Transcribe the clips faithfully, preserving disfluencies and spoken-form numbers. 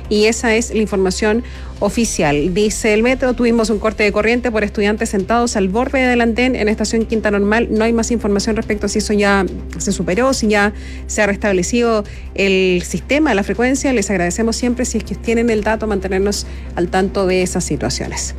y esa es la información oficial. Dice el Metro, tuvimos un corte de corriente por estudiantes sentados al borde del andén en estación Quinta Normal. No hay más información respecto a si eso ya se superó, si ya se ha restablecido el sistema, la frecuencia. Les agradecemos siempre, si es que tienen el dato, mantenernos al tanto de esas situaciones.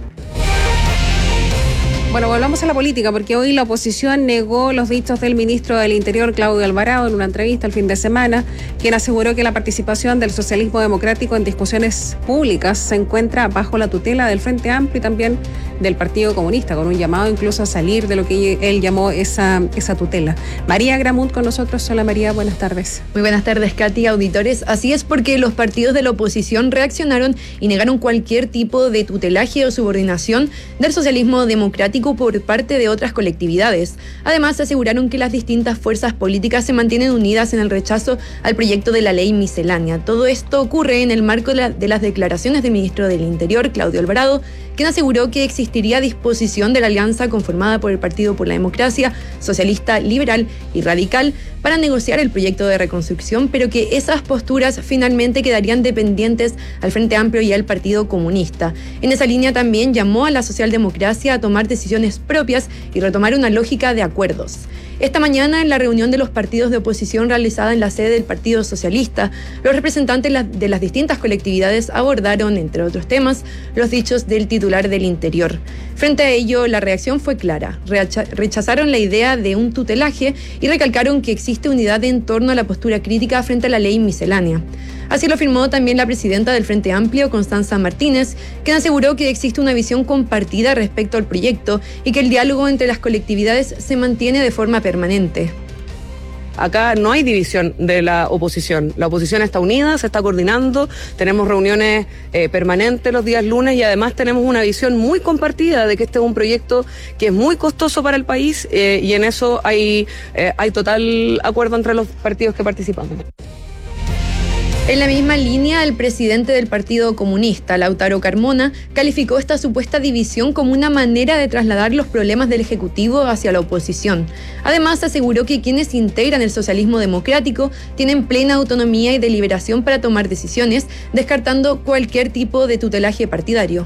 Bueno, volvamos a la política, porque hoy la oposición negó los dichos del ministro del Interior, Claudio Alvarado, en una entrevista el fin de semana, quien aseguró que la participación del socialismo democrático en discusiones públicas se encuentra bajo la tutela del Frente Amplio y también del Partido Comunista, con un llamado incluso a salir de lo que él llamó esa, esa tutela. María Gramut con nosotros. Hola María, buenas tardes. Muy buenas tardes, Katy, auditores. Así es, porque los partidos de la oposición reaccionaron y negaron cualquier tipo de tutelaje o subordinación del socialismo democrático por parte de otras colectividades. Además, aseguraron que las distintas fuerzas políticas se mantienen unidas en el rechazo al proyecto de la ley miscelánea. Todo esto ocurre en el marco de, la, de las declaraciones del ministro del Interior, Claudio Alvarado, quien aseguró que existiría disposición de la alianza conformada por el Partido por la Democracia, Socialista, Liberal y Radical para negociar el proyecto de reconstrucción, pero que esas posturas finalmente quedarían dependientes al Frente Amplio y al Partido Comunista. En esa línea también llamó a la socialdemocracia a tomar decisiones propias y retomar una lógica de acuerdos. Esta mañana, en la reunión de los partidos de oposición realizada en la sede del Partido Socialista, los representantes de las distintas colectividades abordaron, entre otros temas, los dichos del titular del Interior. Frente a ello, la reacción fue clara. Rechazaron la idea de un tutelaje y recalcaron que existe unidad en torno a la postura crítica frente a la ley miscelánea. Así lo afirmó también la presidenta del Frente Amplio, Constanza Martínez, quien aseguró que existe una visión compartida respecto al proyecto y que el diálogo entre las colectividades se mantiene de forma permanente. Acá no hay división de la oposición. La oposición está unida, se está coordinando, tenemos reuniones eh, permanentes los días lunes y además tenemos una visión muy compartida de que este es un proyecto que es muy costoso para el país eh, y en eso hay, eh, hay total acuerdo entre los partidos que participamos. En la misma línea, el presidente del Partido Comunista, Lautaro Carmona, calificó esta supuesta división como una manera de trasladar los problemas del Ejecutivo hacia la oposición. Además, aseguró que quienes integran el socialismo democrático tienen plena autonomía y deliberación para tomar decisiones, descartando cualquier tipo de tutelaje partidario.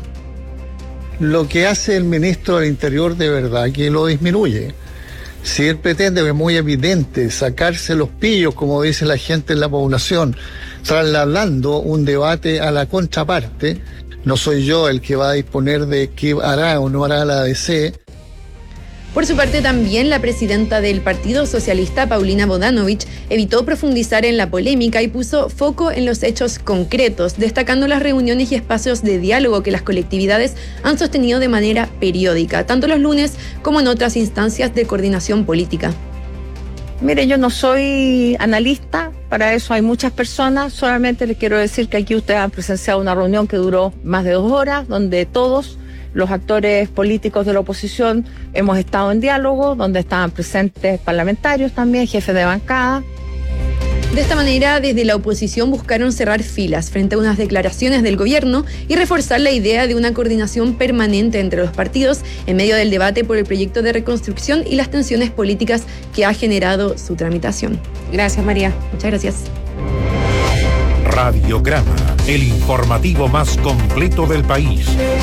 Lo que hace el ministro del Interior de verdad que lo disminuye. Si él pretende, que es muy evidente, sacarse los pillos, como dice la gente en la población, trasladando un debate a la contraparte, no soy yo el que va a disponer de qué hará o no hará la A D C. Por su parte, también la presidenta del Partido Socialista, Paulina Bodanovich, evitó profundizar en la polémica y puso foco en los hechos concretos, destacando las reuniones y espacios de diálogo que las colectividades han sostenido de manera periódica, tanto los lunes como en otras instancias de coordinación política. Mire, yo no soy analista, para eso hay muchas personas, solamente les quiero decir que aquí ustedes han presenciado una reunión que duró más de dos horas, donde todos los actores políticos de la oposición hemos estado en diálogo, donde estaban presentes parlamentarios también, jefes de bancada. De esta manera, desde la oposición buscaron cerrar filas frente a unas declaraciones del gobierno y reforzar la idea de una coordinación permanente entre los partidos en medio del debate por el proyecto de reconstrucción y las tensiones políticas que ha generado su tramitación. Gracias, María. Muchas gracias. Radiograma, el informativo más completo del país.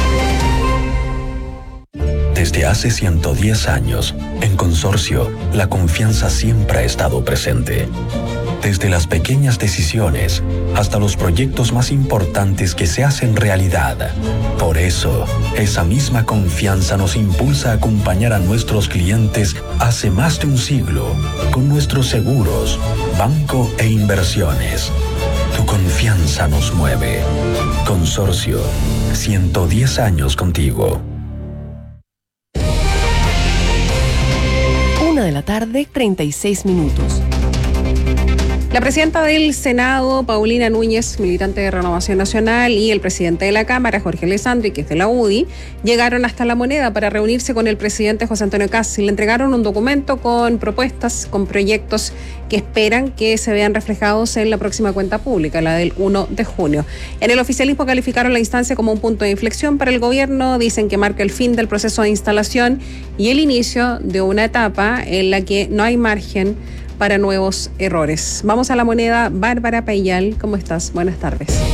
Desde hace ciento diez años, en Consorcio, la confianza siempre ha estado presente. Desde las pequeñas decisiones hasta los proyectos más importantes que se hacen realidad. Por eso, esa misma confianza nos impulsa a acompañar a nuestros clientes hace más de un siglo con nuestros seguros, banco e inversiones. Tu confianza nos mueve. Consorcio, ciento diez años contigo. Una de la tarde, treinta y seis minutos. La presidenta del Senado, Paulina Núñez, militante de Renovación Nacional, y el presidente de la Cámara, Jorge Alessandri, que es de la U D I, llegaron hasta La Moneda para reunirse con el presidente José Antonio Kast y le entregaron un documento con propuestas, con proyectos que esperan que se vean reflejados en la próxima cuenta pública, la del primero de junio. En el oficialismo calificaron la instancia como un punto de inflexión para el gobierno, dicen que marca el fin del proceso de instalación y el inicio de una etapa en la que no hay margen para nuevos errores. Vamos a La Moneda. Bárbara Payal, ¿cómo estás? Buenas tardes.